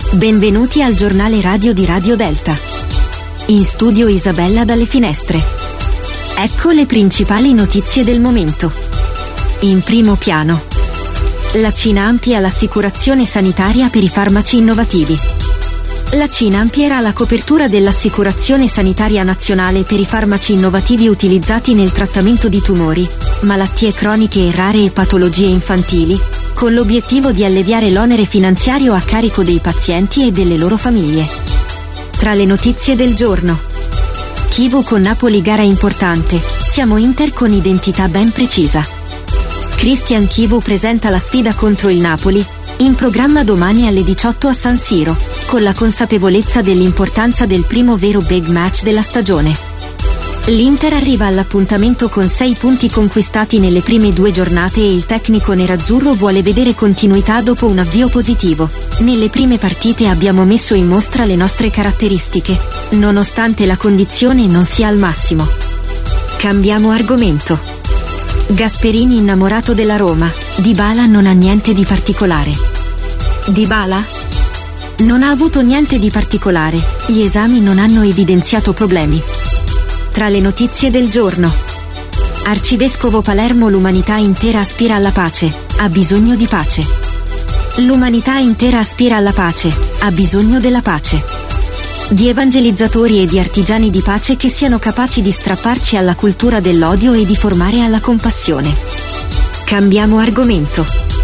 Benvenuti al giornale radio di Radio Delta. In studio Isabella dalle Finestre. Ecco le principali notizie del momento. In primo piano. La Cina amplia l'assicurazione sanitaria per i farmaci innovativi. La Cina amplierà la copertura dell'assicurazione sanitaria nazionale per i farmaci innovativi utilizzati nel trattamento di tumori, malattie croniche e rare e patologie infantili, con l'obiettivo di alleviare l'onere finanziario a carico dei pazienti e delle loro famiglie. Tra le notizie del giorno. Chivu con Napoli gara importante, siamo Inter con identità ben precisa. Cristian Chivu presenta la sfida contro il Napoli, in programma domani alle 18 a San Siro, con la consapevolezza dell'importanza del primo vero big match della stagione. L'Inter arriva all'appuntamento con 6 punti conquistati nelle prime 2 giornate e il tecnico nerazzurro vuole vedere continuità dopo un avvio positivo. Nelle prime partite abbiamo messo in mostra le nostre caratteristiche, nonostante la condizione non sia al massimo. Cambiamo argomento. Gasperini innamorato della Roma, Dybala non ha niente di particolare. Dybala? Non ha avuto niente di particolare, gli esami non hanno evidenziato problemi. Tra le notizie del giorno. Arcivescovo Palermo, l'umanità intera aspira alla pace, ha bisogno di pace. L'umanità intera aspira alla pace, ha bisogno della pace. Di evangelizzatori e di artigiani di pace che siano capaci di strapparci alla cultura dell'odio e di formare alla compassione. Cambiamo argomento.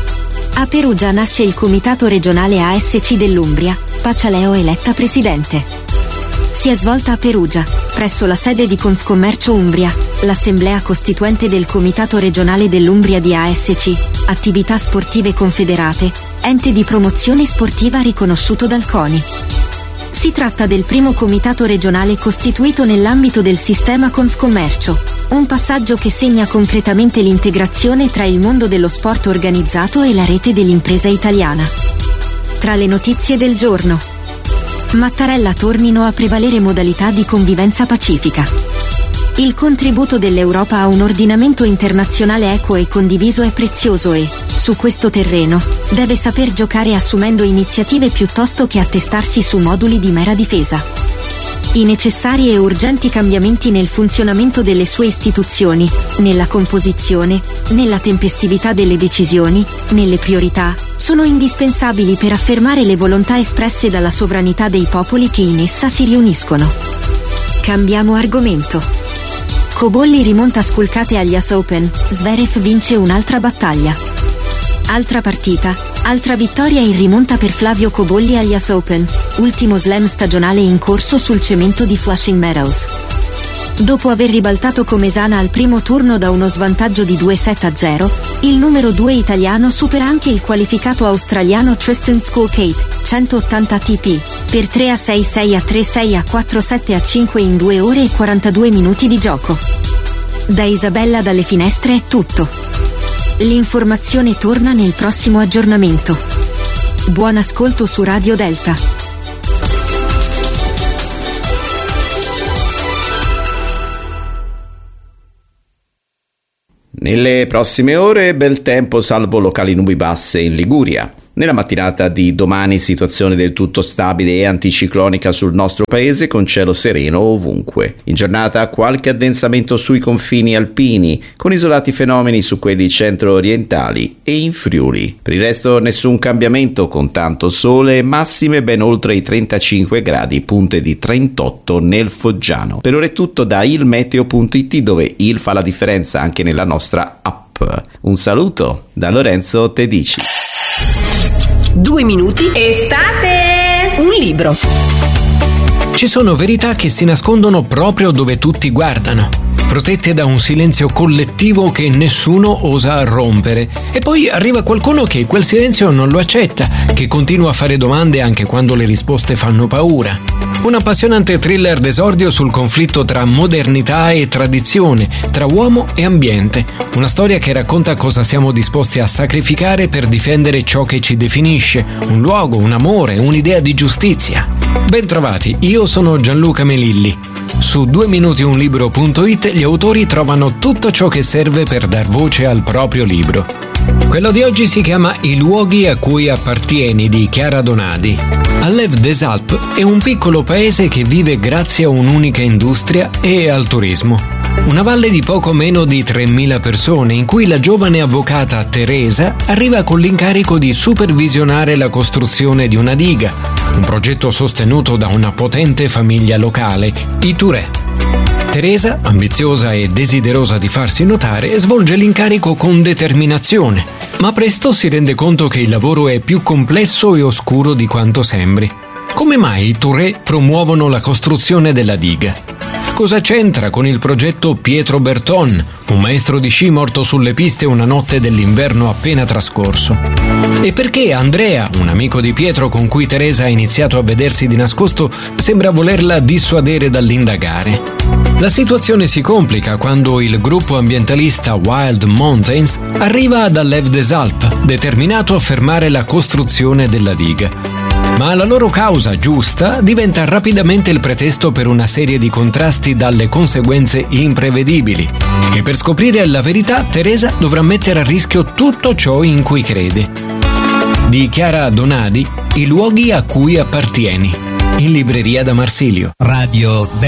A Perugia nasce il Comitato Regionale ASC dell'Umbria, Pacialeo eletta presidente. Si è svolta a Perugia, presso la sede di Confcommercio Umbria, l'assemblea costituente del Comitato Regionale dell'Umbria di ASC, Attività Sportive Confederate, ente di promozione sportiva riconosciuto dal CONI. Si tratta del primo comitato regionale costituito nell'ambito del sistema Confcommercio, un passaggio che segna concretamente l'integrazione tra il mondo dello sport organizzato e la rete dell'impresa italiana. Tra le notizie del giorno. Mattarella tornino a prevalere modalità di convivenza pacifica. Il contributo dell'Europa a un ordinamento internazionale equo e condiviso è prezioso e, su questo terreno, deve saper giocare assumendo iniziative piuttosto che attestarsi su moduli di mera difesa. I necessari e urgenti cambiamenti nel funzionamento delle sue istituzioni, nella composizione, nella tempestività delle decisioni, nelle priorità, sono indispensabili per affermare le volontà espresse dalla sovranità dei popoli che in essa si riuniscono. Cambiamo argomento. Cobolli rimonta sculcate agli US Open, Zverev vince un'altra battaglia. Altra partita, altra vittoria in rimonta per Flavio Cobolli agli US Open, ultimo slam stagionale in corso sul cemento di Flushing Meadows. Dopo aver ribaltato Comesana al primo turno da uno svantaggio di 2-7-0, il numero 2 italiano supera anche il qualificato australiano Tristan Skulkate, 180 ATP, per 3-6, 6-3, 6-4, 7-5 in 2 ore e 42 minuti di gioco. Da Isabella dalle Finestre è tutto. L'informazione torna nel prossimo aggiornamento. Buon ascolto su Radio Delta. Nelle prossime ore bel tempo salvo locali nubi basse in Liguria. Nella mattinata di domani situazione del tutto stabile e anticiclonica sul nostro paese con cielo sereno ovunque. In giornata qualche addensamento sui confini alpini con isolati fenomeni su quelli centro-orientali e in Friuli. Per il resto nessun cambiamento con tanto sole e massime ben oltre i 35 gradi, punte di 38 nel Foggiano. Per ora è tutto da ilmeteo.it dove il fa la differenza anche nella nostra app. Un saluto da Lorenzo Tedici. 2 minuti. Estate! Un libro. Ci sono verità che si nascondono proprio dove tutti guardano, protette da un silenzio collettivo che nessuno osa rompere. E poi arriva qualcuno che quel silenzio non lo accetta, che continua a fare domande anche quando le risposte fanno paura. Un appassionante thriller d'esordio sul conflitto tra modernità e tradizione, tra uomo e ambiente. Una storia che racconta cosa siamo disposti a sacrificare per difendere ciò che ci definisce, un luogo, un amore, un'idea di giustizia. Ben trovati, io sono Gianluca Melilli. Su 2minuti1libro.it gli autori trovano tutto ciò che serve per dar voce al proprio libro. Quello di oggi si chiama I luoghi a cui appartieni di Chiara Donadi. Alève des Alpes è un piccolo paese che vive grazie a un'unica industria e al turismo. Una valle di poco meno di 3.000 persone in cui la giovane avvocata Teresa arriva con l'incarico di supervisionare la costruzione di una diga, un progetto sostenuto da una potente famiglia locale, i Touré. Teresa, ambiziosa e desiderosa di farsi notare, svolge l'incarico con determinazione, ma presto si rende conto che il lavoro è più complesso e oscuro di quanto sembri. Come mai i Touré promuovono la costruzione della diga? Cosa c'entra con il progetto Pietro Berton, un maestro di sci morto sulle piste una notte dell'inverno appena trascorso? E perché Andrea, un amico di Pietro con cui Teresa ha iniziato a vedersi di nascosto, sembra volerla dissuadere dall'indagare? La situazione si complica quando il gruppo ambientalista Wild Mountains arriva ad Alève des Alpes, determinato a fermare la costruzione della diga. Ma la loro causa giusta diventa rapidamente il pretesto per una serie di contrasti dalle conseguenze imprevedibili. E per scoprire la verità, Teresa dovrà mettere a rischio tutto ciò in cui crede. Di Chiara Donadi, I luoghi a cui appartieni, in libreria da Marsilio. Radio